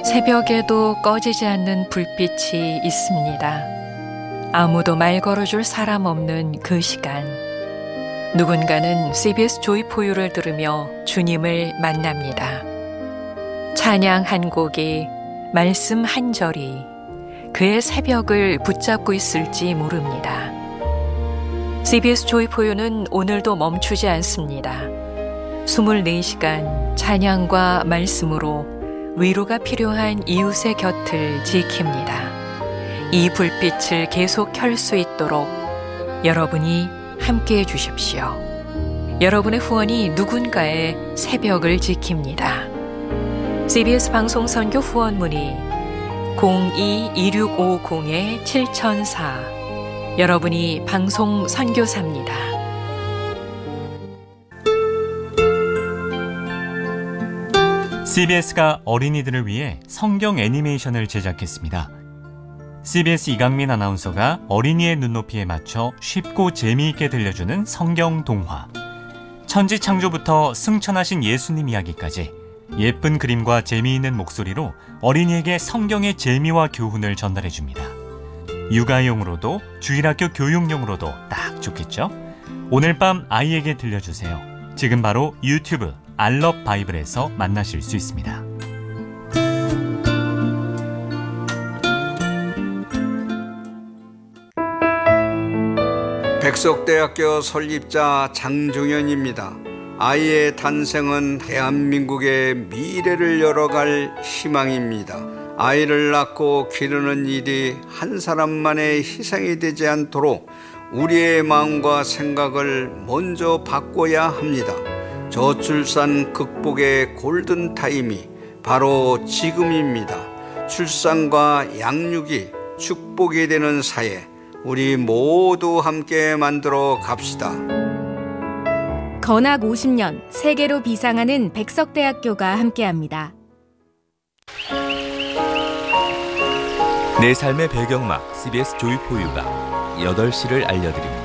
새벽에도 꺼지지 않는 불빛이 있습니다. 아무도 말 걸어줄 사람 없는 그 시간. 누군가는 CBS 조이포유를 들으며 주님을 만납니다. 찬양 한 곡이, 말씀 한 절이 그의 새벽을 붙잡고 있을지 모릅니다. CBS 조이포유는 오늘도 멈추지 않습니다. 24시간 찬양과 말씀으로 위로가 필요한 이웃의 곁을 지킵니다. 이 불빛을 계속 켤 수 있도록 여러분이 함께해 주십시오. 여러분의 후원이 누군가의 새벽을 지킵니다. CBS 방송 선교 후원 문의 02-2650-7004. 여러분이 방송 선교사입니다. CBS가 어린이들을 위해 성경 애니메이션을 제작했습니다. CBS 이강민 아나운서가 어린이의 눈높이에 맞춰 쉽고 재미있게 들려주는 성경 동화. 천지 창조부터 승천하신 예수님 이야기까지 예쁜 그림과 재미있는 목소리로 어린이에게 성경의 재미와 교훈을 전달해줍니다. 육아용으로도 주일학교 교육용으로도 딱 좋겠죠? 오늘 밤 아이에게 들려주세요. 지금 바로 유튜브 알럽 바이블에서 만나실 수 있습니다. 백석대학교 설립자 장종현입니다. 아이의 탄생은 대한민국의 미래를 열어갈 희망입니다. 아이를 낳고 기르는 일이 한 사람만의 희생이 되지 않도록 우리의 마음과 생각을 먼저 바꿔야 합니다. 저출산 극복의 골든타임이 바로 지금입니다. 출산과 양육이 축복이 되는 사회, 우리 모두 함께 만들어 갑시다. 건학 50년 세계로 비상하는 백석대학교가 함께합니다. 내 삶의 배경막 CBS 조이포유가 8시를 알려드립니다.